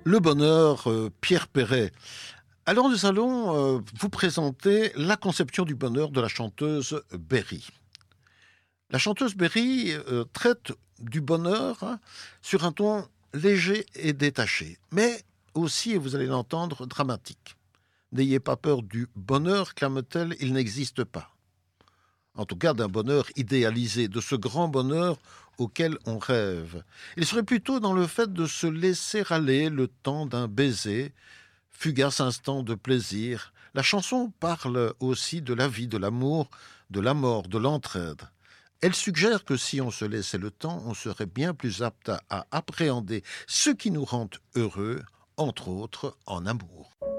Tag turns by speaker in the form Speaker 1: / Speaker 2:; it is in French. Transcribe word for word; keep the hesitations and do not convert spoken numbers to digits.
Speaker 1: Le bonheur, euh, Pierre Perret. Alors nous allons euh, vous présenter la conception du bonheur de la chanteuse Berry. La chanteuse Berry euh, traite du bonheur hein, sur un ton léger et détaché, mais aussi, et vous allez l'entendre, dramatique. N'ayez pas peur du bonheur, clame-t-elle, il n'existe pas. En tout cas d'un bonheur idéalisé, de ce grand bonheur auquel on rêve. Il serait plutôt dans le fait de se laisser aller le temps d'un baiser, fugace instant de plaisir. La chanson parle aussi de la vie, de l'amour, de la mort, de l'entraide. Elle suggère que si on se laissait le temps, on serait bien plus apte à, à appréhender ce qui nous rend heureux, entre autres en amour.